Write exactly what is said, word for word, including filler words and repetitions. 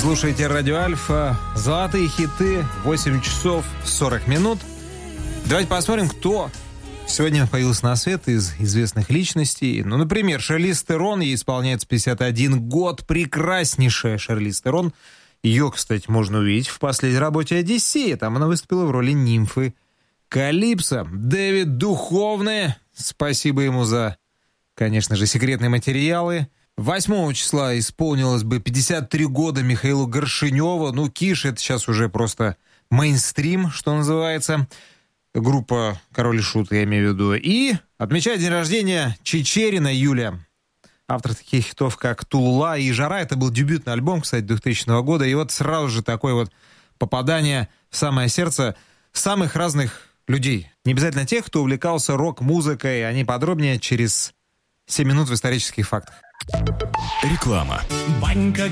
Слушайте Радио Альфа. Золотые хиты. восемь часов сорок минут. Давайте посмотрим, кто сегодня появился на свет из известных личностей. Ну, например, Шарлиз Терон. Ей исполняется пятьдесят один год. Прекраснейшая Шарлиз Терон. Ее, кстати, можно увидеть в последней работе «Одиссея». Там она выступила в роли нимфы Калипсо. Дэвид Духовный. Спасибо ему за, конечно же, секретные материалы. восьмого числа исполнилось бы пятьдесят три года Михаилу Горшеневу. Ну, Киш — это сейчас уже просто мейнстрим, что называется. Группа «Король и Шут», я имею в виду. И отмечает день рождения Чичерина Юля. Автор таких хитов, как «Тулула» и «Жара». Это был дебютный альбом, кстати, двухтысячного года. И вот сразу же такое вот попадание в самое сердце самых разных людей. Не обязательно тех, кто увлекался рок-музыкой. Они подробнее через семь минут в исторических фактах. Реклама. Банька